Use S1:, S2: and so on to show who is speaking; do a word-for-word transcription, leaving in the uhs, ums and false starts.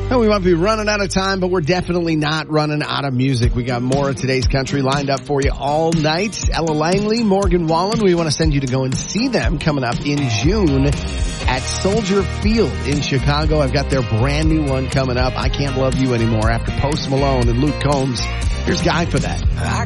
S1: Well, we might be running out of time, but we're definitely not running out of music. We got more of today's country lined up for you all night. Ella Langley, Morgan Wallen, we want to send you to go and see them coming up in June at Soldier Field in Chicago. I've got their brand new one coming up, I Can't Love You Anymore, after Post Malone and Luke Combs. Here's Guy for that.
S2: I